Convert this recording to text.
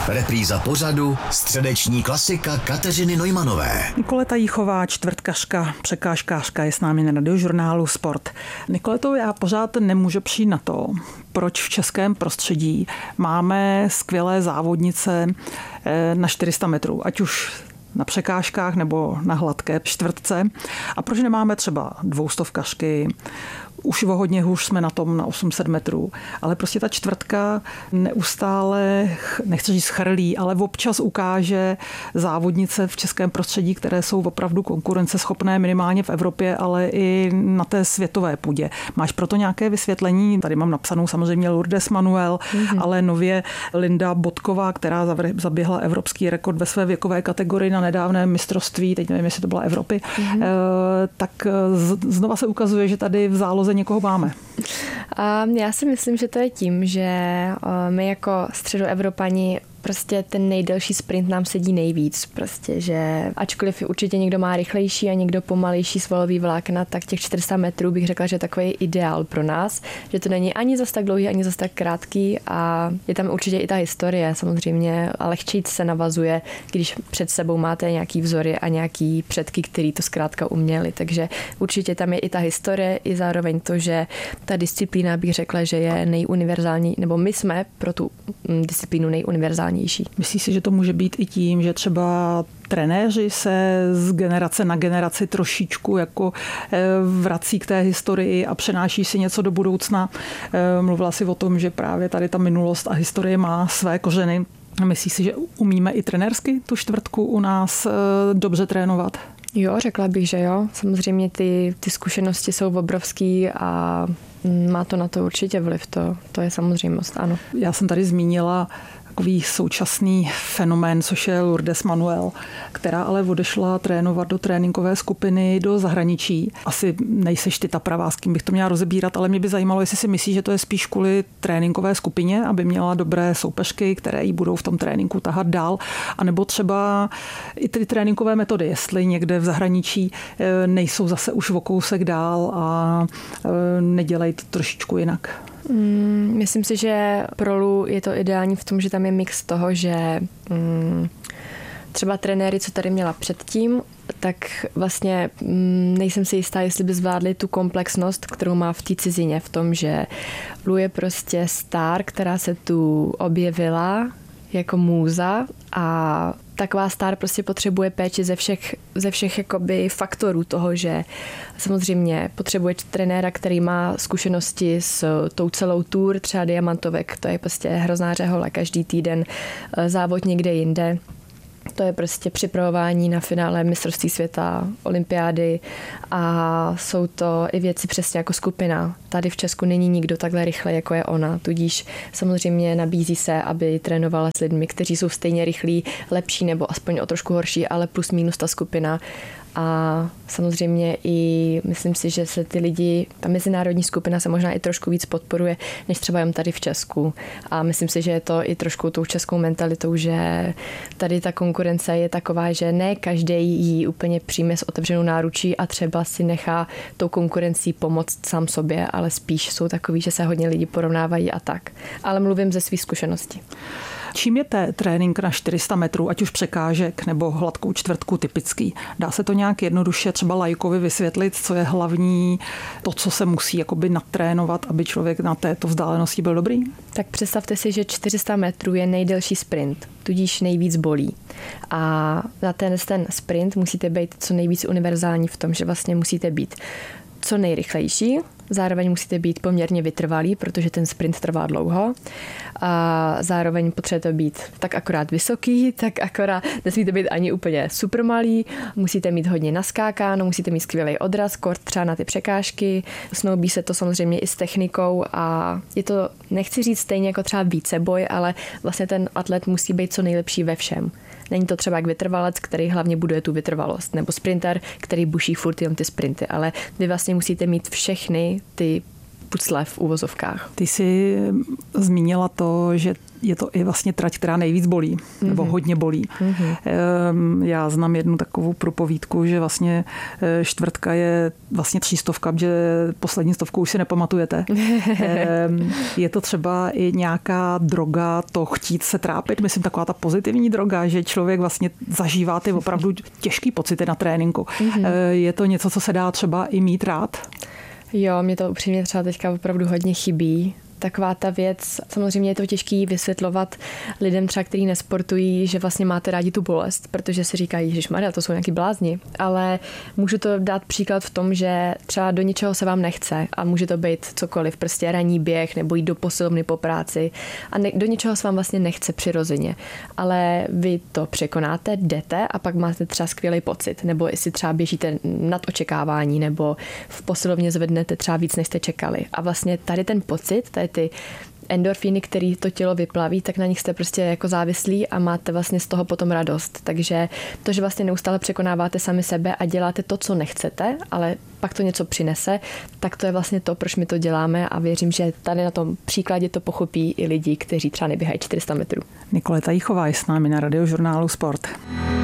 Repríza pořadu středeční klasika Kateřiny Neumanové. Nikoleta Jíchová, čtvrtkařka, překážkářka je s námi na Radiožurnálu Sport. Nikoleto, já pořád nemůžu přijít na to, proč v českém prostředí máme skvělé závodnice na 400 metrů, ať už na překážkách nebo na hladké čtvrtce. A proč nemáme třeba dvoustovkařky? Už o hodně hůř jsme na tom na 800 metrů, ale prostě ta čtvrtka neustále, nechci říct chrlí, ale občas ukáže závodnice v českém prostředí, které jsou opravdu konkurenceschopné minimálně v Evropě, ale i na té světové půdě. Máš proto nějaké vysvětlení? Tady mám napsanou samozřejmě Lourdes Manuel, ale nově Linda Bodková, která zaběhla evropský rekord ve své věkové kategorii na nedávném mistrovství, teď nevím, jestli to byla Evropy, tak znova se ukazuje, že tady v záloze někoho máme. Já si myslím, že to je tím, že my jako středoevropani prostě ten nejdelší sprint nám sedí nejvíc. Prostě, že ačkoliv určitě někdo má rychlejší a někdo pomalejší svalový vlákna, tak těch 400 metrů bych řekla, že je takový ideál pro nás, že to není ani zas tak dlouhý, ani zas tak krátký a je tam určitě i ta historie samozřejmě a lehčejc se navazuje, když před sebou máte nějaký vzory a nějaký předky, který to zkrátka uměli. Takže určitě tam je i ta historie, i zároveň to, že ta disciplína bych řekla, že je nejuniverzální, nebo my jsme pro tu disciplínu nejuniverzálnější. Myslíš si, že to může být i tím, že třeba trenéři se z generace na generaci trošičku jako vrací k té historii a přenáší si něco do budoucna? Mluvila si o tom, že právě tady ta minulost a historie má své kořeny. Myslíš si, že umíme i trenérsky tu čtvrtku u nás dobře trénovat? Jo, řekla bych, že jo. Samozřejmě ty zkušenosti jsou obrovský a má to na to určitě vliv. To je samozřejmost, ano. Já jsem tady zmínila takový současný fenomén, což je Lourdes Manuel, která ale odešla trénovat do tréninkové skupiny do zahraničí. Asi nejseš ty ta pravá, s kým bych to měla rozebírat, ale mě by zajímalo, jestli si myslíš, že to je spíš kvůli tréninkové skupině, aby měla dobré soupeřky, které jí budou v tom tréninku tahat dál, anebo třeba i ty tréninkové metody, jestli někde v zahraničí nejsou zase už o kousek dál a nedělají to trošičku jinak. Myslím si, že pro Lu je to ideální v tom, že tam je mix toho, že třeba trenéry, co tady měla předtím, tak vlastně nejsem si jistá, jestli by zvládli tu komplexnost, kterou má v té cizině, v tom, že Lu je prostě star, která se tu objevila jako můza a taková star prostě potřebuje péči ze všech jakoby faktorů toho, že samozřejmě potřebuje trenéra, který má zkušenosti s tou celou tour, třeba diamantovek, to je prostě hrozná řehole, každý týden závod někde jinde. To je prostě připravování na finále mistrovství světa, olympiády a jsou to i věci přesně jako skupina. Tady v Česku není nikdo takhle rychle, jako je ona, tudíž samozřejmě nabízí se, aby trénovala s lidmi, kteří jsou stejně rychlí, lepší nebo aspoň o trošku horší, ale plus minus ta skupina. A samozřejmě i myslím si, že se ty lidi, ta mezinárodní skupina se možná i trošku víc podporuje, než třeba jen tady v Česku. A myslím si, že je to i trošku tou českou mentalitou, že tady ta konkurence je taková, že ne každý ji úplně přijme s otevřenou náručí a třeba si nechá tou konkurencí pomoct sám sobě, ale spíš jsou takový, že se hodně lidi porovnávají a tak. Ale mluvím ze svých zkušeností. Čím je trénink na 400 metrů, ať už překážek nebo hladkou čtvrtku typický? Dá se to nějak jednoduše třeba laikovi vysvětlit, co je hlavní, to, co se musí jakoby natrénovat, aby člověk na této vzdálenosti byl dobrý? Tak představte si, že 400 metrů je nejdelší sprint, tudíž nejvíc bolí. A na ten sprint musíte být co nejvíc univerzální v tom, že vlastně musíte být co nejrychlejší, zároveň musíte být poměrně vytrvalý, protože ten sprint trvá dlouho. A zároveň potřebujete být tak akorát vysoký, tak akorát nesmíte být ani úplně super malý, musíte mít hodně naskákáno, musíte mít skvělý odraz, kort třeba na ty překážky, snoubí se to samozřejmě i s technikou a je to, nechci říct stejně jako třeba víceboj, ale vlastně ten atlet musí být co nejlepší ve všem. Není to třeba jak vytrvalec, který hlavně buduje tu vytrvalost, nebo sprinter, který buší furt jenom ty sprinty, ale vy vlastně musíte mít všechny ty pucle v uvozovkách. Ty jsi zmínila to, že je to i vlastně trať, která nejvíc bolí, nebo hodně bolí. Já znám jednu takovou propovídku, že vlastně čtvrtka je vlastně 300, že poslední 100 už si nepamatujete. Je to třeba i nějaká droga, to chtít se trápit, myslím taková ta pozitivní droga, že člověk vlastně zažívá ty opravdu těžký pocity na tréninku. Je to něco, co se dá třeba i mít rád? Jo, mě to upřímně třeba teďka opravdu hodně chybí. Taková ta věc, samozřejmě je to těžký vysvětlovat lidem třeba, kteří nesportují, že vlastně máte rádi tu bolest, protože si říkají, ježišmarja, to jsou nějaký blázni, ale můžu to dát příklad v tom, že třeba do něčeho se vám nechce a může to být cokoliv, prostě ranní běh nebo jít do posilovny po práci a do něčeho se vám vlastně nechce přirozeně, ale vy to překonáte, jdete a pak máte třeba skvělý pocit, nebo si třeba běžíte nad očekávání, nebo v posilovně zvednete třeba víc, než jste čekali. A vlastně tady ten pocit, tady ty endorfíny, který to tělo vyplaví, tak na nich jste prostě jako závislí a máte vlastně z toho potom radost. Takže to, že vlastně neustále překonáváte sami sebe a děláte to, co nechcete, ale pak to něco přinese, tak to je vlastně to, proč my to děláme a věřím, že tady na tom příkladě to pochopí i lidi, kteří třeba neběhají 400 metrů. Nikoleta Jíchová je s námi na Radiožurnálu Sport.